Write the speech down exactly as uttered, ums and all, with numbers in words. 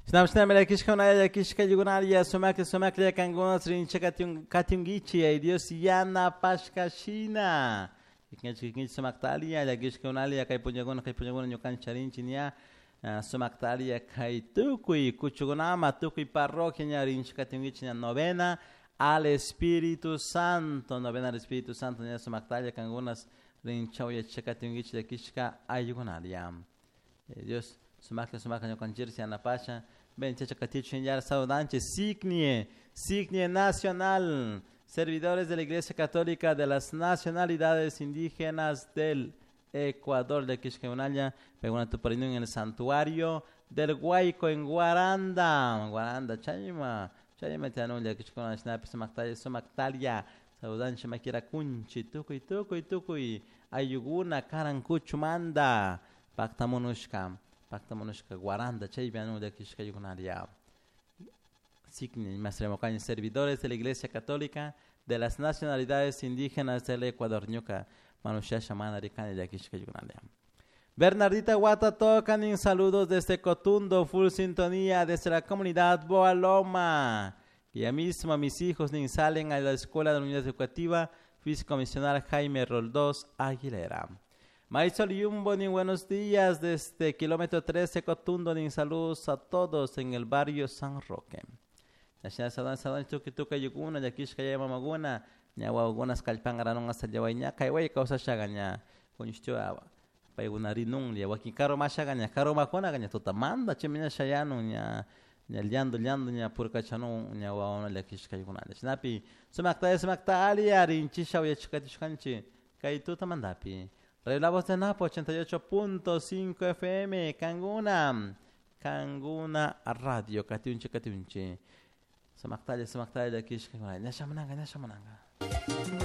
Snapsna mela kishka unaya kishka yugunaria sumak sumak ya kangonas rincha katyung katyungichi ay Dios yana pashka shina. Ikinchi ikinchi sumaktalia ya kishka unalia kay punyagona kay punyagona nyukan charinchi niya sumaktalia kay tukui kuchugunama tukui parroquia nya rincha katyungichi nya novena al Espíritu Santo novena al Espíritu Santo nya sumaktalia kangonas rincha ya chakatyungichi ya kishka ayugunaria. Dios sumakta sumakta nyukan chirsi anapasha. Ben Chachacaticho ya saudanche, signie, signie nacional, servidores de la Iglesia Católica de las nacionalidades indígenas del Ecuador de Quisqueunaya, peguna tu parino en el santuario del Guayco en Guaranda, Guaranda, Chayma, Chayma te anuncia Quisqueunaya, Snapis, Mactalia, Somactalia, saudanche, Maquira Cunchi, Tucuy, Tucuy, Tucuy, Ayuguna, Carancuchumanda, Pactamonushka. Pacta Monushka Guaranda, Chaybiano de Kishka Yugunaria. Signi, Masremocaña, servidores de la Iglesia Católica de las nacionalidades indígenas del Ecuador, Ñuca, Manusha Shamana Ricani de Kishka Yugunaria. Bernardita Guata tocan en saludos desde Cotundo, full sintonía desde la comunidad Boaloma. Y ya mismo mis hijos ni salen a la escuela de la unidad educativa físico misional Jaime Roldós Aguilera. Maizol Yumbo, ni buenos días desde kilómetro trece Cotundo, ni saludos a todos en el barrio San Roque. Nashina sadan sadan tuki tuka yuguna yakishka yama maguna nya wagunas kalpangaranong hasta yawainya kayway kausa shaganya kunishcho paiguna rinung lia waki karo mashaganya karo makona ganya tutamanda chimina shayano nya nya liando liando nya purka chano nya waona yakishka yuguna snapi sumakta sumakta ali arinchi shaw yachikatishkanchi kai tutamandapi. La Voz de Napo ochenta y ocho punto cinco F M, Canguna, Canguna Radio, Catiunche, Catiunche. Samaktalia, Samaktalia, Kishka, Nashamananga, Nashamananga.